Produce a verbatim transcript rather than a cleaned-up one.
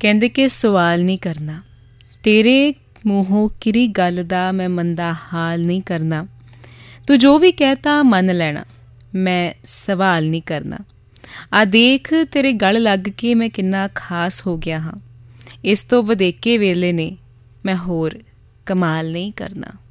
ਕਹਿੰਦੇ ਕਿ ਸਵਾਲ ਨਹੀਂ ਕਰਨਾ, ਤੇਰੇ ਮੂੰਹੋਂ ਕਿਰੀ ਗੱਲ ਦਾ ਮੈਂ ਮੰਦਾ ਹਾਲ ਨਹੀਂ ਕਰਨਾ। ਤੂੰ ਜੋ ਵੀ ਕਹਿਤਾ ਮੰਨ ਲੈਣਾ, ਮੈਂ ਸਵਾਲ ਨਹੀਂ ਕਰਨਾ। ਆ ਦੇਖ ਤੇਰੇ ਗਲ ਲੱਗ ਕੇ ਮੈਂ ਕਿੰਨਾ ਖਾਸ ਹੋ ਗਿਆ ਹਾਂ। ਇਸ ਤੋਂ ਵਧੇਕੇ ਵੇਲੇ ਨੇ, ਮੈਂ ਹੋਰ ਕਮਾਲ ਨਹੀਂ ਕਰਨਾ।